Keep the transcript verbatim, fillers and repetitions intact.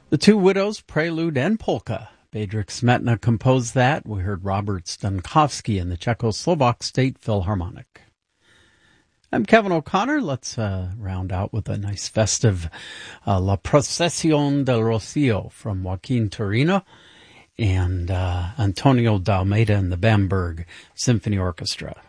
The Two Widows, Prelude and Polka. Bedřich Smetana composed that. We heard Robert Stankowski in the Czechoslovak State Philharmonic. I'm Kevin O'Connor. Let's uh, round out with a nice festive uh, La Procesión del Rocío from Joaquin Turina and uh, Antonio Dalmeida and the Bamberg Symphony Orchestra.